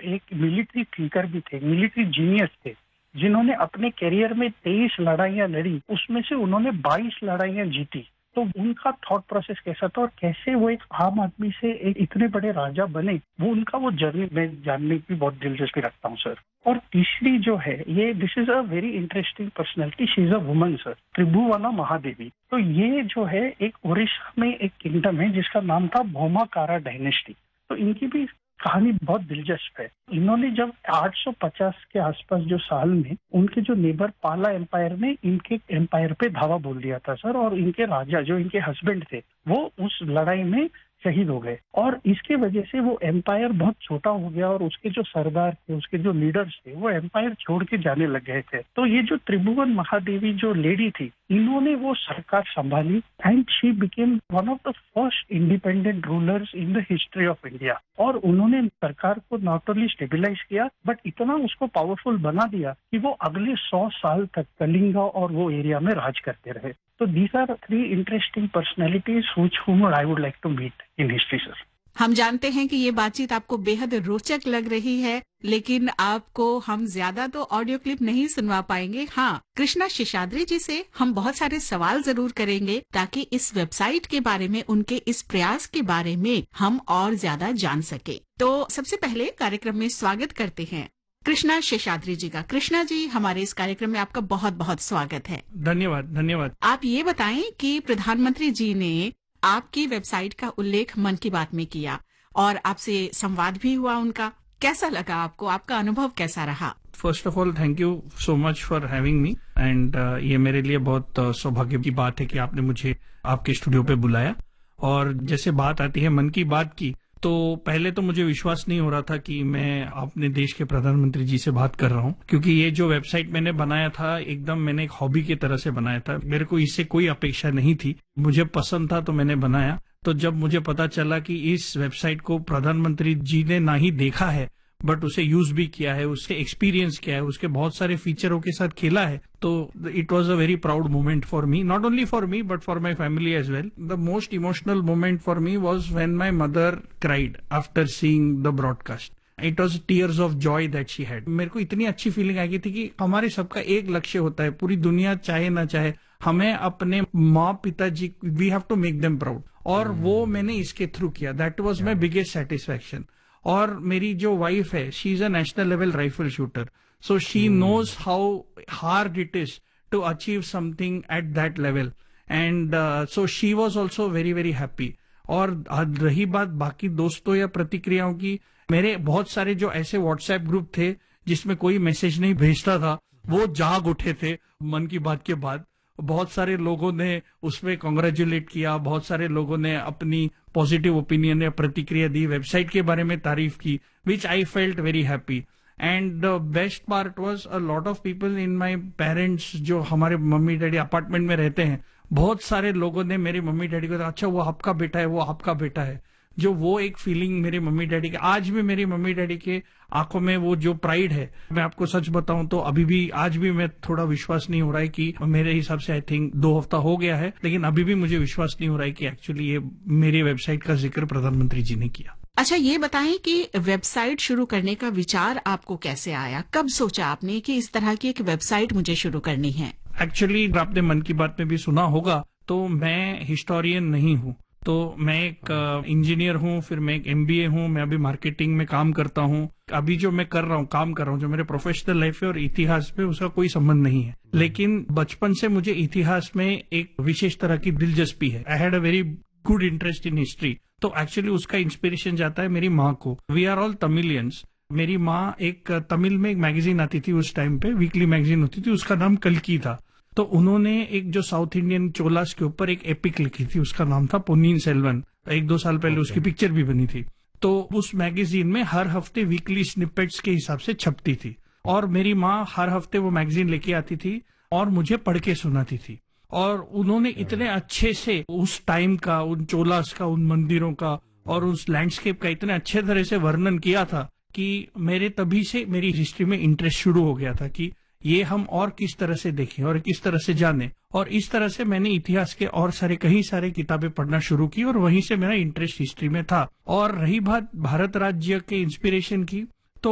एक military thinker भी थे, मिलिट्री जीनियस थे, जिन्होंने अपने करियर में 23 लड़ाइयां लड़ी, उसमें से उन्होंने 22 लड़ाइयां जीती। तो उनका थॉट प्रोसेस कैसा था और कैसे वो एक आम आदमी से एक इतने बड़े राजा बने, वो जर्नी मैं जानने की बहुत दिलचस्पी रखता हूँ सर। और तीसरी जो है ये this is a very interesting personality, she is a woman sir, त्रिभुवना Mahadevi. तो ये जो है एक उड़ीसा में एक किंगडम है जिसका नाम था भौमाकारा डायनेस्टी। तो इनकी भी कहानी बहुत दिलचस्प है। इन्होंने जब 850 के आसपास जो साल में उनके जो नेबर पाला एम्पायर ने इनके एम्पायर पे धावा बोल दिया था सर, और इनके राजा जो इनके हस्बैंड थे वो उस लड़ाई में शहीद हो गए, और इसके वजह से वो एम्पायर बहुत छोटा हो गया और उसके जो सरदार थे, उसके जो लीडर्स थे, वो एम्पायर छोड़ के जाने लग गए थे। तो ये जो त्रिभुवन महादेवी जो लेडी थी, इन्होंने वो सरकार संभाली and she became one of the first independent rulers in the history of India. और उन्होंने सरकार को नॉट ओनली स्टेबिलाईज किया बट इतना उसको पावरफुल बना दिया कि वो अगले 100 साल तक कलिंगा और वो एरिया में राज करते रहे। तो these are 3 interesting personalities which whom I would like to meet in history, sir. हम जानते हैं कि ये बातचीत आपको बेहद रोचक लग रही है, लेकिन आपको हम ज्यादा तो ऑडियो क्लिप नहीं सुनवा पाएंगे। हाँ, कृष्णा शेषाद्री जी से हम बहुत सारे सवाल जरूर करेंगे ताकि इस वेबसाइट के बारे में, उनके इस प्रयास के बारे में हम और ज्यादा जान सके। तो सबसे पहले कार्यक्रम में स्वागत करते हैं कृष्णा शेषाद्री जी का। कृष्णा जी, हमारे इस कार्यक्रम में आपका बहुत बहुत स्वागत है। धन्यवाद धन्यवाद। आप ये बताएं कि प्रधानमंत्री जी ने आपकी वेबसाइट का उल्लेख मन की बात में किया और आपसे संवाद भी हुआ उनका। कैसा लगा आपको, आपका अनुभव कैसा रहा? First of all thank you so much for having me and ये मेरे लिए बहुत सौभाग्य की बात है कि आपने मुझे आपके स्टूडियो पे बुलाया। और जैसे बात आती है मन की बात की, तो पहले तो मुझे विश्वास नहीं हो रहा था कि मैं अपने देश के प्रधानमंत्री जी से बात कर रहा हूँ, क्योंकि ये जो वेबसाइट मैंने बनाया था एकदम मैंने एक हॉबी की तरह से बनाया था। मेरे को इससे कोई अपेक्षा नहीं थी, मुझे पसंद था तो मैंने बनाया। तो जब मुझे पता चला कि इस वेबसाइट को प्रधानमंत्री जी ने ना ही देखा है बट उसे यूज भी किया है, उससे एक्सपीरियंस किया है, उसके बहुत सारे फीचरों के साथ खेला है, तो it was a very proud moment for me, not only for me but for my family as well. The most emotional moment for me was when my mother cried after seeing the broadcast. It was tears of Joy that she had. मेरे को इतनी अच्छी feeling आई थी कि हमारे सबका एक लक्ष्य होता है, पूरी दुनिया चाहे ना चाहे हमें अपने माँ पिताजी, we have to make them proud, और वो मैंने इसके थ्रू किया। That was my biggest satisfaction. और मेरी जो वाइफ है, she is a national level rifle shooter, so she knows how hard it is to achieve something at that level, and so she was also very very happy. और रही बात बाकी दोस्तों या प्रतिक्रियाओं की, मेरे बहुत सारे जो ऐसे व्हाट्सएप ग्रुप थे जिसमें कोई मैसेज नहीं भेजता था, वो जाग उठे थे मन की बात के बाद। बहुत सारे लोगों ने उसमें कॉन्ग्रेचुलेट किया, बहुत सारे लोगों ने अपनी पॉजिटिव ओपिनियन या प्रतिक्रिया दी, वेबसाइट के बारे में तारीफ की, विच I felt very happy. And the best part was a lot of people in my parents, जो हमारे मम्मी डैडी अपार्टमेंट में रहते हैं, बहुत सारे लोगों ने मेरे मम्मी डैडी को, अच्छा वो आपका बेटा है, वो आपका बेटा है। जो वो एक फीलिंग मेरे मम्मी डैडी के, आज भी मेरी मम्मी डैडी के आंखों में वो जो प्राइड है, मैं आपको सच बताऊं तो अभी भी आज भी मैं थोड़ा विश्वास नहीं हो रहा है कि मेरे हिसाब से आई थिंक 2 हफ्ता हो गया है, लेकिन अभी भी मुझे विश्वास नहीं हो रहा है कि एक्चुअली ये मेरी वेबसाइट का जिक्र प्रधानमंत्री जी ने किया। अच्छा, ये बताएं कि वेबसाइट शुरू करने का विचार आपको कैसे आया? कब सोचा आपने कि इस तरह की एक वेबसाइट मुझे शुरू करनी है? एक्चुअली आपने मन की बात में भी सुना होगा, तो मैं हिस्टोरियन नहीं हूँ, तो मैं एक इंजीनियर हूँ, फिर मैं एक MBA हूँ, मैं अभी मार्केटिंग में काम करता हूँ। अभी जो मैं काम कर रहा हूँ, जो मेरे प्रोफेशनल लाइफ है और इतिहास में उसका कोई संबंध नहीं है, लेकिन बचपन से मुझे इतिहास में एक विशेष तरह की दिलचस्पी है। I had a very good interest in history, तो एक्चुअली उसका इंस्पिरेशन जाता है मेरी माँ को। We are all Tamilians. मेरी माँ, एक तमिल में एक मैगजीन आती थी उस टाइम पे, वीकली मैगजीन होती थी, उसका नाम कल्कि था। तो उन्होंने एक जो साउथ इंडियन चोलास के ऊपर एक एपिक लिखी थी, उसका नाम था पोन्नियिन सेल्वन। 1-2 साल पहले उसकी पिक्चर भी बनी थी। तो उस मैगजीन में हर हफ्ते वीकली स्निपेट्स के हिसाब से छपती थी, और मेरी माँ हर हफ्ते वो मैगजीन लेके आती थी और मुझे पढ़ के सुनाती थी। और उन्होंने इतने अच्छे से उस टाइम का, उन चोलास का, उन मंदिरों का और उस लैंडस्केप का इतने अच्छे तरह से वर्णन किया था कि मेरे तभी से मेरी हिस्ट्री में इंटरेस्ट शुरू हो गया था कि ये हम और किस तरह से देखें और किस तरह से जानें। और इस तरह से मैंने इतिहास के और कई सारे किताबें पढ़ना शुरू की, और वहीं से मेरा इंटरेस्ट हिस्ट्री में था। और रही बात भारत राज्य के इंस्पिरेशन की,